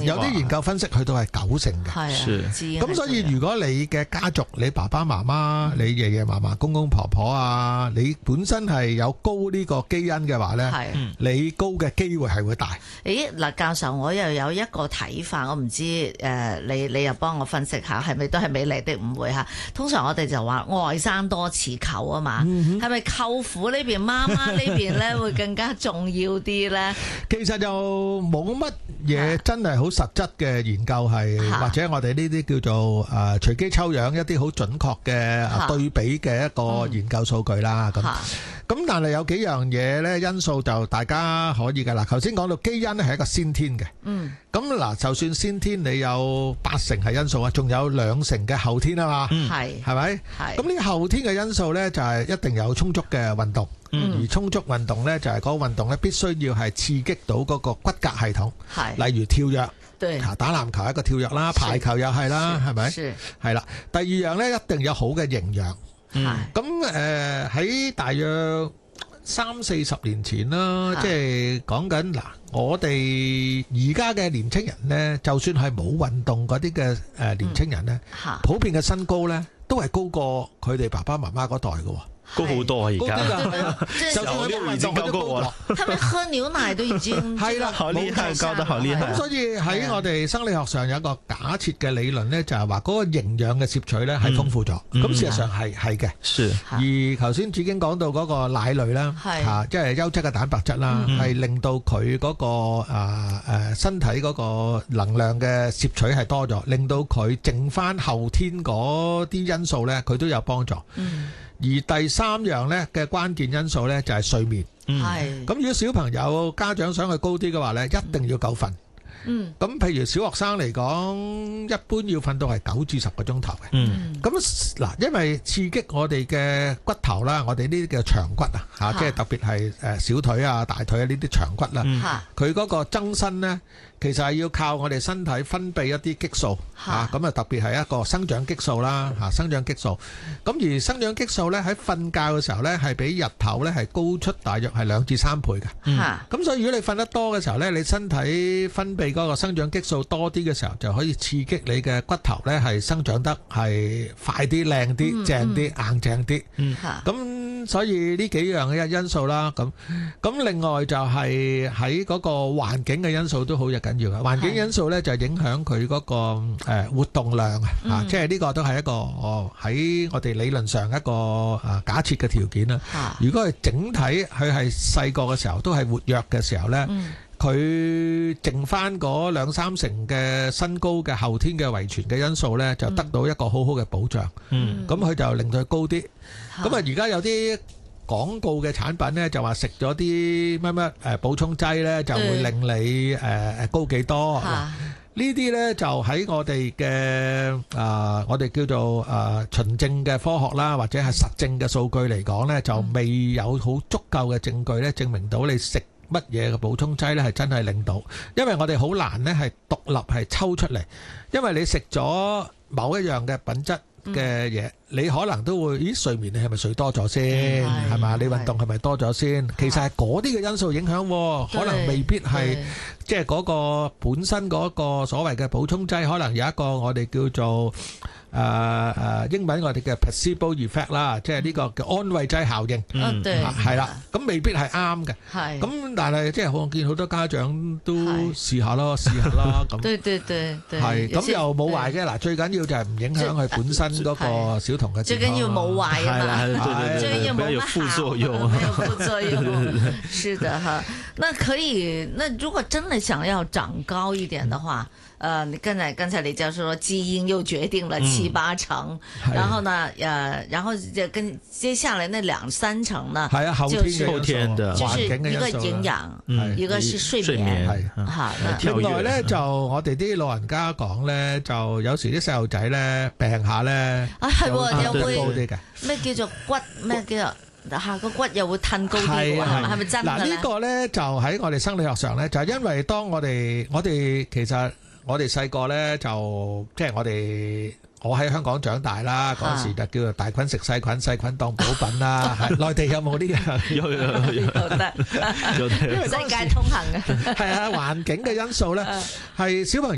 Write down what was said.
有啲研究分析去到係90%嘅。 係啊， 咁所以如果你嘅家族，你爸爸媽媽、你爺爺嫲嫲、公公婆婆啊，你本身係有高呢個基因嘅話呢，你高嘅機會係會大。 咦嗱，教授，我又有一個睇法，我唔知你又幫我分析下，係咪都係美麗的誤會嚇？通常我哋就話外生多似舅啊嘛，係咪舅父呢邊、媽媽呢邊咧會更加重要啲咧？ 其實就冇乜嘢真係好實質嘅研究係，或者我哋呢啲叫做隨機抽樣一啲好準確嘅對比嘅一個研究數據啦。咁但係有幾樣嘢咧，因素就大家可以㗎啦。頭先講到基因咧係一個先天嘅，咁嗱就算先天你有80%係因素啊，仲有2成嘅後天啊嘛，係咪？咁呢後天嘅因素咧就係一定有充足嘅運動，而充足運動咧就係嗰個運動咧必須要係刺激到嗰個骨骼系統，例如跳躍，打籃球係一個跳躍啦，排球又係啦，係咪？係啦。第二樣咧一定有好嘅營養。咁喺大約30-40年前啦，即係講緊嗱，我哋而家嘅年青人呢，就算係冇運動嗰啲嘅年青人呢，普遍嘅身高呢，都係高過佢哋爸爸媽媽嗰代嘅。 高好多啊！而家就算佢冇運動，佢都高啦。 他們喝牛奶都已經係啦， 好厲害，高得好厲害。 咁所以喺我哋生理學上有一個假設嘅理論咧，就係話嗰個營養嘅攝取咧係豐富咗。咁事實上係嘅。而頭先子矜講到嗰個奶類啦，即係優質嘅蛋白質啦，係令到佢嗰個身體嗰個能量嘅攝取係多咗，令到佢剩翻後天嗰啲因素咧，佢都有幫助。而第三樣咧嘅關鍵因素咧就係睡眠。咁如果小朋友家長想佢高啲嘅話咧，一定要夠瞓。咁譬如小學生嚟講，一般要瞓到係9至10個鐘頭嘅。咁嗱，因為刺激我哋嘅骨頭啦，我哋呢啲嘅長骨啊，即係特別係小腿啊、大腿啊呢啲長骨啦，佢嗰個增生咧，其實係要靠我哋身體分泌一啲激素嚇，咁啊特別係一個生長激素啦嚇，生長激素。咁而生長激素咧喺瞓覺嘅時候咧，係比日頭咧係高出大約係2至3倍嘅。咁所以如果你瞓得多嘅時候咧，你身體分泌嗰個生長激素多啲嘅時候，就可以刺激你嘅骨頭咧係生長得係快啲、靚啲、正啲、硬淨啲。咁所以呢幾樣嘅因素啦，咁另外就係喺嗰個環境嘅因素都好緊要嘅。環境因素咧就係影響佢嗰個活動量啊，即係呢個都係一個喺我哋理論上一個假設嘅條件啦。如果係整體佢係細個嘅時候都係活躍嘅時候咧，佢剩翻嗰2-3成嘅身高嘅後天嘅遺傳嘅因素咧，就得到一個好好嘅保障。咁佢就令到佢高啲。咁啊，而家有啲廣告嘅產品咧，就話食咗啲乜乜補充劑咧，就會令你高幾多。呢啲咧就喺我哋嘅我哋叫做循證嘅科學啦，或者係實證嘅數據嚟講咧，就未有好足夠嘅證據咧，證明到你食乜嘢嘅補充劑咧係真係令到，因為我哋好難咧係獨立係抽出嚟，因為你食咗某一樣嘅品質嘅嘢，你可能都會，咦，睡眠你係咪睡多咗先？係嘛？你運動係咪多咗先？其實係嗰啲嘅因素影響，可能未必係即係嗰個本身嗰個所謂嘅補充劑，可能有一個我哋叫做英文我哋嘅 placebo effect 啦，即係呢個叫安慰劑效應。係啦，咁未必係啱嘅。咁但係即係我見好多家長都試下咯，試下啦咁。對，係咁又冇壞嘅。嗱，最緊要就係唔影響佢本身嗰個小童嘅健康。最緊要冇壞啊嘛，最緊要冇有副作用。沒有副作用，是的哈。那可以，那如果真的想要長高一點的話，你剛才李教授說基因又決定了7-8成，然後呢，然後就跟接下來那2-3成呢，係啊，後天的，就是一個營養，一個是睡眠，係吓。另外咧就我哋啲老人家講咧，就有時啲細路仔咧病下咧，係又會高啲嘅，咩叫做骨咩叫做？下個骨又會褪高啲嘅，係咪真㗎？嗱，呢個咧就喺我哋生理學上咧，就係因為當我哋其實我哋細個咧就即係我喺香港長大啦，嗰時就叫做大菌食細菌，細菌當補品啦。內地有冇呢個？有得，因為世界通行嘅。係啊，環境嘅因素咧，係小朋友。